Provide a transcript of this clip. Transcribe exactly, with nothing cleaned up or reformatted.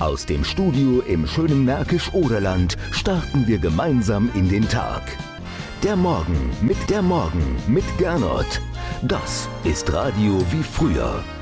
Aus dem Studio im schönen Märkisch-Oderland starten wir gemeinsam in den Tag. Der Morgen mit der Morgen mit Gernot. Das ist Radio wie früher.